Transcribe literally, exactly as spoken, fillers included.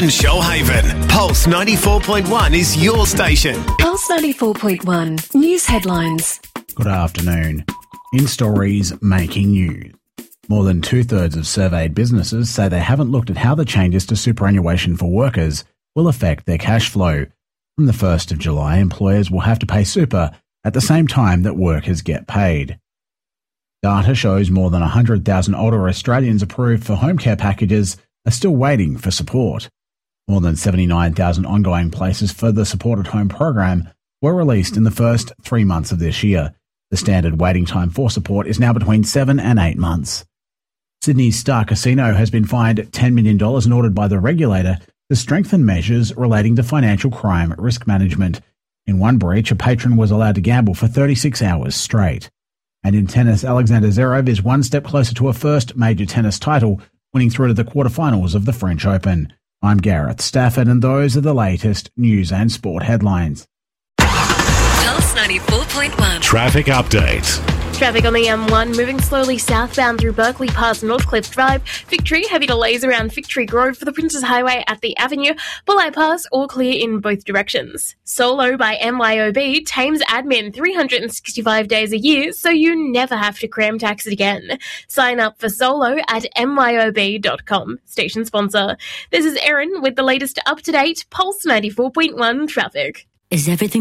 and Shoalhaven. Pulse ninety-four point one is your station. Pulse ninety-four point one News headlines. Good afternoon. In stories making news. More than two-thirds of surveyed businesses say they haven't looked at how the changes to superannuation for workers will affect their cash flow. From the first of July, employers will have to pay super at the same time that workers get paid. Data shows more than one hundred thousand older Australians approved for home care packages are still waiting for support. More than seventy-nine thousand ongoing places for the Support at Home program were released in the first three months of this year. The standard waiting time for support is now between seven and eight months. Sydney's Star Casino has been fined ten million dollars and ordered by the regulator to strengthen measures relating to financial crime risk management. In one breach, a patron was allowed to gamble for thirty-six hours straight. And in tennis, Alexander Zverev is one step closer to a first major tennis title, winning through to the quarterfinals of the French Open. I'm Gareth Stafford, and those are the latest news and sport headlines. Pulse ninety-four point one. Traffic update. Traffic on the M one moving slowly southbound through Berkeley past Northcliffe Drive. Victory, heavy delays around Victory Grove for the Princes Highway at the Avenue. Bulleye Pass, all clear in both directions. Solo by M Y O B, Thames admin three hundred sixty-five days a year, so you never have to cram tax it again. Sign up for Solo at M Y O B dot com. Station sponsor. This is Erin with the latest up-to-date Pulse ninety-four point one traffic. Is everything